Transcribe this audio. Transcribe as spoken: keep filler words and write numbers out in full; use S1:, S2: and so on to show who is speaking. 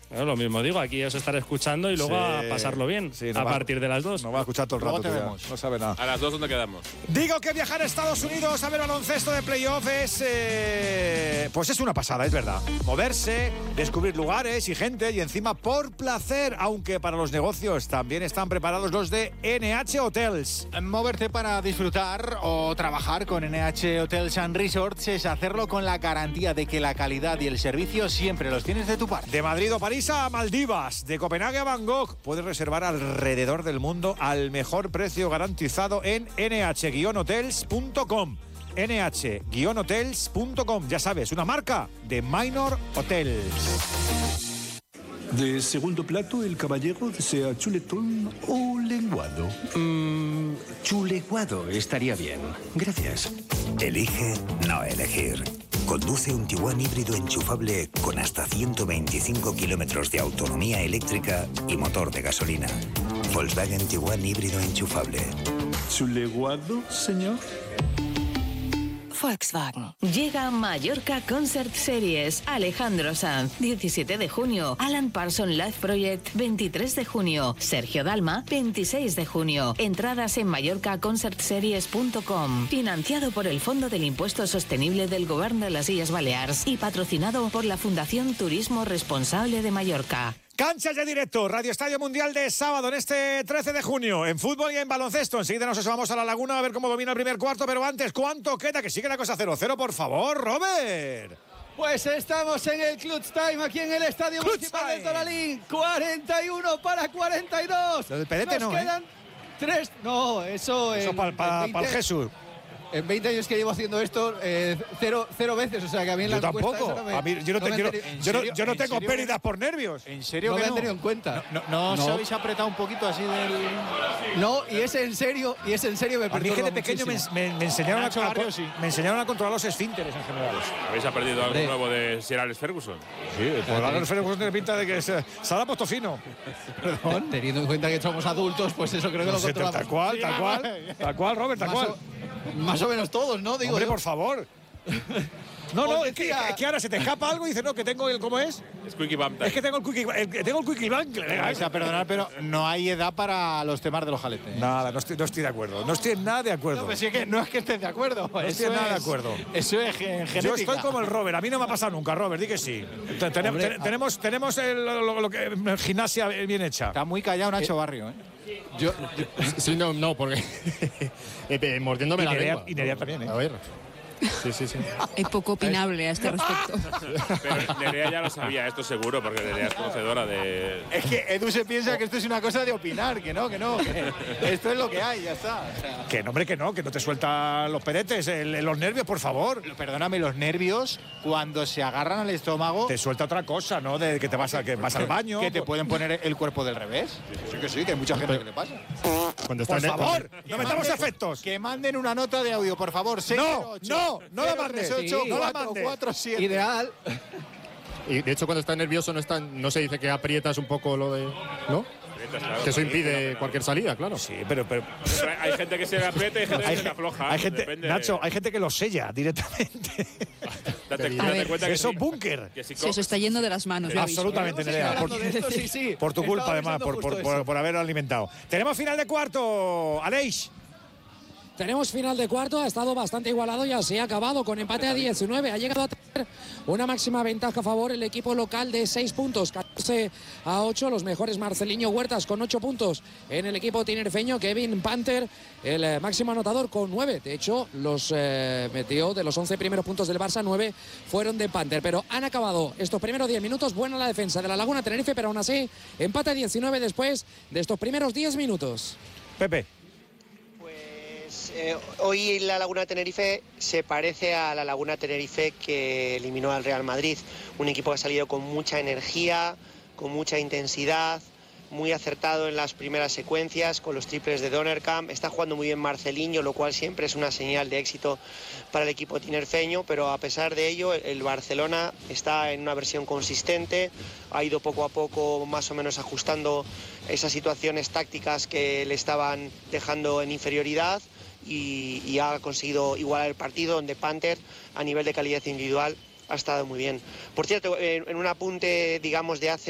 S1: Bueno, lo mismo digo, aquí os estaré escuchando y luego sí, a pasarlo bien, sí, no a va, partir de las dos.
S2: No va a escuchar todo el rato, ya, no sabe nada.
S3: A las dos, ¿dónde quedamos?
S2: Digo que viajar a Estados Unidos a ver baloncesto de playoff es, eh, pues es una pasada, es verdad. Moverse, descubrir lugares y gente y encima por placer, aunque para los negocios también están preparados los de N H Hotels.
S4: Moverte para disfrutar o trabajar con N H Hotels and Resorts es hacerlo con la garantía de que la calidad y el servicio siempre los tienes de tu parte.
S2: De Madrid o París a Maldivas, de Copenhague a Bangkok, puedes reservar alrededor del mundo al mejor precio garantizado en ene hache guion hotels punto com. ene hache guion hotels punto com, ya sabes, una marca de Minor Hotels.
S5: De segundo plato, el caballero desea chuletón o lenguado.
S6: Mmm, chuleguado estaría bien. Gracias.
S7: Elige no elegir. Conduce un Tiguan híbrido enchufable con hasta ciento veinticinco kilómetros de autonomía eléctrica y motor de gasolina. Volkswagen Tiguan híbrido enchufable.
S5: ¿Chuleguado, señor?
S8: Volkswagen. Llega a Mallorca Concert Series. Alejandro Sanz, diecisiete de junio. Alan Parsons Live Project, veintitrés de junio. Sergio Dalma, veintiséis de junio. Entradas en mallorca concert series punto com. Financiado por el Fondo del Impuesto Sostenible del Govern de las Illes Balears y patrocinado por la Fundación Turismo Responsable de Mallorca.
S2: Canchas de directo, Radio Estadio Mundial de sábado en este trece de junio, en fútbol y en baloncesto. Enseguida nos asomamos a la Laguna a ver cómo domina el primer cuarto, pero antes, ¿cuánto queda? Que sigue la cosa cero cero, por favor, Robert.
S9: Pues estamos en el Clutch Time, aquí en el Estadio
S2: Clutch
S9: Municipal
S2: time.
S9: de Toralín. cuarenta y uno para cuarenta y dos.
S2: Lo del pedete
S9: nos
S2: no,
S9: quedan
S2: ¿eh?
S9: tres. No, eso es.
S2: Eso para pa, pa el Jesús.
S9: En veinte años que llevo haciendo esto, eh, cero, cero veces, o sea que a mí en
S2: yo
S9: la
S2: tampoco.
S9: encuesta esa no me,
S2: a mí, yo no,
S9: no
S2: te,
S9: me
S2: yo no,
S9: tenido,
S2: yo no, yo no tengo
S4: serio,
S2: pérdidas por nervios.
S4: ¿En serio
S9: no
S4: que
S9: me
S4: no?
S9: han tenido en cuenta.
S4: No, no, no,
S9: no.
S4: os habéis apretado un poquito así del...
S9: No, y es en serio, y es en serio, me
S2: A mí que
S9: perturba
S2: de pequeño me,
S9: muchísimo.
S2: me, me, enseñaron a,
S4: Nacho
S2: a,
S4: Barrio, sí.
S2: me enseñaron a controlar los esfínteres en general.
S3: ¿Habéis aprendido algo
S9: Hombre.
S3: nuevo de Sir Alex Ferguson?
S2: Sí, por la Ferguson tiene pinta de que se, se ha puesto fino.
S9: Perdón, teniendo en cuenta que somos adultos, pues eso creo que
S2: No
S9: lo
S2: sé,
S9: controlamos.
S2: tal cual, tal cual, tal cual, Robert, tal
S9: Más
S2: cual.
S9: o, más o menos todos, ¿no? Digo
S2: Hombre,
S9: yo.
S2: por favor. No, no,
S9: Os
S2: es que,
S9: decía-
S2: es que ahora se te escapa algo y dices, no, que tengo el, ¿cómo es?
S3: Squeaky Bump Time.
S2: Es que tengo el quickie, el, que tengo el quickie bank.
S4: Me vais a perdonar, pero no hay edad para los temas de los jaletes.
S2: Nada, no estoy, no estoy de acuerdo. No estoy en nada de acuerdo.
S4: No, pues sí que no es que estés de acuerdo.
S2: No estoy en nada de acuerdo.
S4: Eso es gen- genética.
S2: Yo estoy como el Robert, a mí no me ha pasado nunca, Robert, di que sí. Te- tenem-
S9: Hombre,
S2: ten- tenemos tenemos el, lo, lo que, gimnasia bien hecha.
S4: Está muy callado Nacho Barrio, ¿eh?
S9: Yo,
S10: Sí, no, no, porque eh, mordiéndome
S2: Y
S10: la
S2: Nerea-
S10: lengua.
S2: y Nerea también, ¿eh?
S10: A ver. Sí, sí, sí.
S11: Es poco opinable a este respecto.
S3: Pero Nerea ya lo sabía, esto seguro, porque Nerea es conocedora de...
S4: Es que Edu se piensa que esto es una cosa de opinar, que no, que no. Que esto es lo que hay, ya está. O sea,
S2: Que no, hombre, que no, que no te sueltan los peretes, el- los nervios, por favor.
S4: perdóname, los nervios, cuando se agarran al estómago,
S2: Te suelta otra cosa, ¿no? De que te vas, a, que vas al baño.
S4: que te pueden poner el cuerpo del revés. Sí que sí, que hay mucha gente que le pasa.
S10: Cuando está
S2: Por
S10: en el-
S2: favor,
S4: Que
S2: no metamos
S4: manden-
S2: efectos.
S4: Que manden una nota de audio, por favor.
S2: No, no, no la mandes.
S9: Sí,
S2: no la mandes.
S4: cuatro siete.
S9: ideal.
S10: Y de hecho, cuando está nervioso, no, está, no se dice que aprietas un poco lo de. ¿No? Que eso impide cualquier salida, claro.
S2: Sí, pero, pero
S3: Pero hay gente que se le aprieta y hay gente que
S2: hay,
S3: se le afloja.
S2: hay gente,
S3: depende.
S2: Nacho, hay gente que lo sella directamente.
S3: Date,
S11: A
S3: date
S11: ver.
S3: cuenta que
S2: Eso
S3: si-
S2: es búnker.
S3: que si
S11: Se os está yendo de las manos. ya veis.
S2: Absolutamente,
S9: Hemos
S2: Nerea.
S9: estado
S2: Por,
S9: hablando de esto, sí, sí.
S2: por tu culpa,
S9: Estaba
S2: además,
S9: pensando
S2: por,
S9: justo
S2: por, por,
S9: eso.
S2: por haberlo alimentado. Tenemos final de cuarto, Aleix.
S12: Tenemos final de cuarto, ha estado bastante igualado y así ha acabado con empate a diecinueve. Ha llegado a tener una máxima ventaja a favor el equipo local de seis puntos, catorce a ocho. Los mejores Marceliño Huertas con ocho puntos en el equipo tinerfeño. Kevin Panther, el eh, máximo anotador con nueve. De hecho, los eh, metió de los once primeros puntos del Barça, nueve fueron de Panther. Pero han acabado estos primeros diez minutos. Buena la defensa de la Laguna Tenerife, pero aún así empate a diecinueve después de estos primeros diez minutos.
S2: Pepe.
S13: Eh, hoy la Laguna Tenerife se parece a la Laguna Tenerife que eliminó al Real Madrid, un equipo que ha salido con mucha energía, con mucha intensidad, muy acertado en las primeras secuencias con los triples de Donnerkamp. Está jugando muy bien Marceliño, lo cual siempre es una señal de éxito para el equipo tinerfeño, pero a pesar de ello el Barcelona está en una versión consistente, ha ido poco a poco más o menos ajustando esas situaciones tácticas que le estaban dejando en inferioridad y, y ha conseguido igualar el partido, donde Panther a nivel de calidad individual ha estado muy bien. Por cierto, en, en un apunte digamos de hace